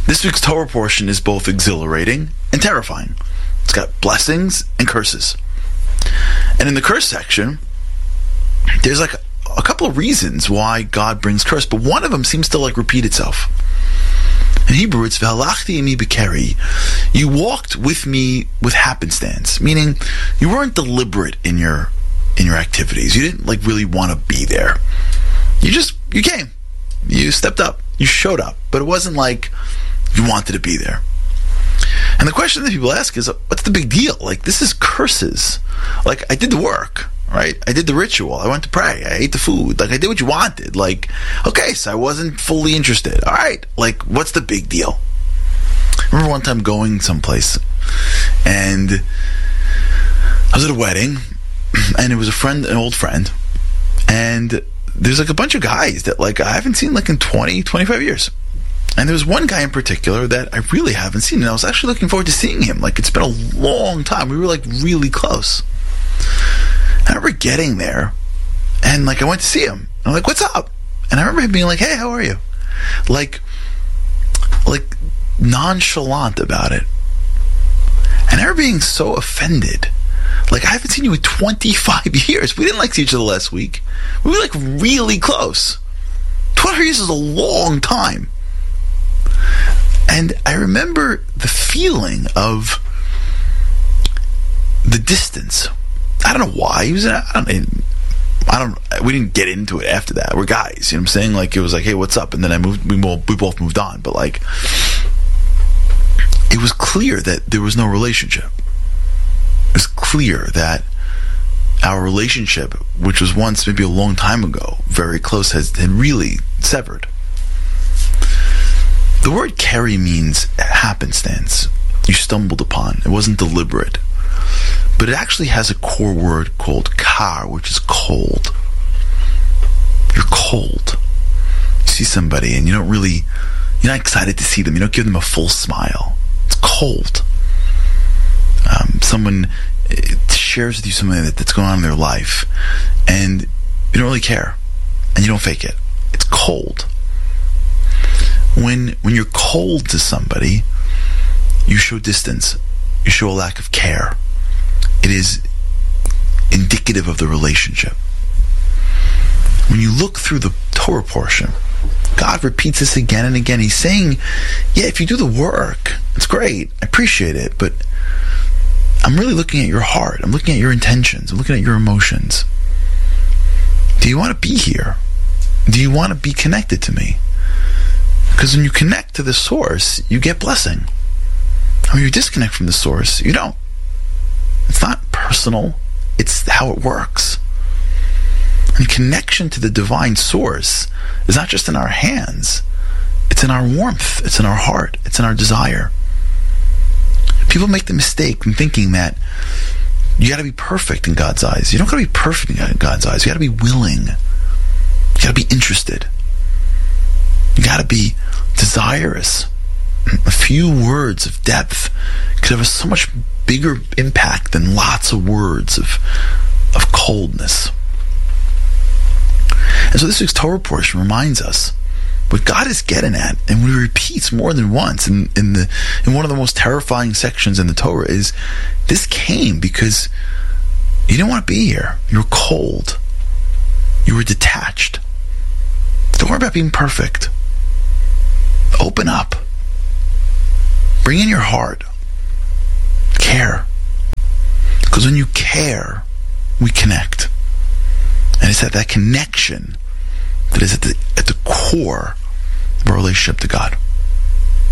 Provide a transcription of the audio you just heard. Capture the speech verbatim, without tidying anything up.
This week's Torah portion is both exhilarating and terrifying. It's got blessings and curses. And in the curse section, there's like a couple of reasons why God brings curse, but one of them seems to like repeat itself. In Hebrew, it's V'halachti imi b'keri. You walked with me with happenstance, meaning you weren't deliberate in your in your activities. You didn't like really want to be there. You just you came, you stepped up, you showed up, but it wasn't like you wanted to be there. And the question that people ask is, what's the big deal? Like, this is curses. Like, I did the work, right? I did the ritual. I went to pray. I ate the food. Like, I did what you wanted. Like, okay, so I wasn't fully interested. All right. Like, what's the big deal? I remember one time going someplace, and I was at a wedding, and it was a friend, an old friend, and there's like a bunch of guys that like I haven't seen like in twenty, twenty-five years. And there was one guy in particular that I really haven't seen, and I was actually looking forward to seeing him. Like, it's been a long time. We were like really close. I remember getting there, and like I went to see him. I'm like, "What's up?" And I remember him being like, "Hey, how are you?" Like, like nonchalant about it. And I remember being so offended. Like, I haven't seen you in twenty-five years. We didn't like see each other last week. We were like really close. twenty years is a long time. And I remember the feeling of the distance. I don't know why. He was. I don't. I don't. We didn't get into it after that. We're guys. You know what I'm saying? Like, it was like, hey, what's up? And then I moved. We both, we both moved on. But like, it was clear that there was no relationship. It was clear that our relationship, which was once maybe a long time ago, very close, has had really severed. The word keri means happenstance. You stumbled upon. It wasn't deliberate. But it actually has a core word called kar, which is cold. You're cold. You see somebody and you don't really, you're not excited to see them. You don't give them a full smile. It's cold. Um, someone shares with you something that, that's going on in their life, and you don't really care, and you don't fake it. It's cold. When when you're cold to somebody, you show distance. You show a lack of care. It is indicative of the relationship. When you look through the Torah portion, God repeats this again and again. He's saying, yeah, if you do the work, it's great. I appreciate it, but I'm really looking at your heart. I'm looking at your intentions. I'm looking at your emotions. Do you want to be here? Do you want to be connected to me? Because when you connect to the source, you get blessing. When you disconnect from the source, you don't. It's not personal. It's how it works. And connection to the divine source is not just in our hands. It's in our warmth. It's in our heart. It's in our desire. People make the mistake in thinking that you got to be perfect in God's eyes. You don't got to be perfect in God's eyes. You got to be willing. You got to be interested. You got to be desirous. A few words of depth could have a so much bigger impact than lots of words of of coldness. And so this week's Torah portion reminds us what God is getting at, and we repeats more than once in, in the in one of the most terrifying sections in the Torah, is this came because you didn't want to be here. You were cold. You were detached. Don't worry about being perfect. Open up. Bring in your heart. Care. Because when you care, we connect. And it's at that connection that is at the at the core of our relationship to God.